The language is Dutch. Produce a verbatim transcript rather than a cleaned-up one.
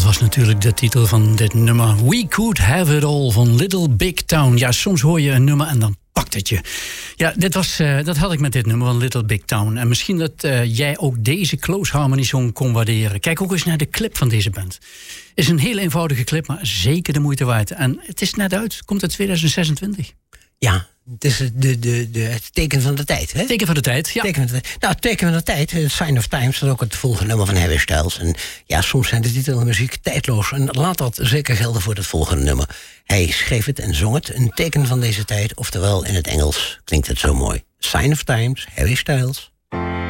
was natuurlijk de titel van dit nummer. We Could Have It All van Little Big Town. Ja, soms hoor je een nummer en dan pakt het je. Ja, dit was, uh, dat had ik met dit nummer van Little Big Town. En misschien dat uh, jij ook deze Close Harmony Song kon waarderen. Kijk ook eens naar de clip van deze band. Het is een heel eenvoudige clip, maar zeker de moeite waard. En het is net uit, komt uit tweeduizend zesentwintig. Ja, het is de, de, de, het teken van de tijd, hè? Teken van de tijd, ja. Teken van de tijd. Nou, het teken van de tijd, Sign of Times, dat is ook het volgende nummer van Harry Styles. En ja, soms zijn de titels muziek tijdloos. En laat dat zeker gelden voor het volgende nummer. Hij schreef het en zong het, een teken van deze tijd. Oftewel, in het Engels klinkt het zo mooi. Sign of Times, Harry Styles.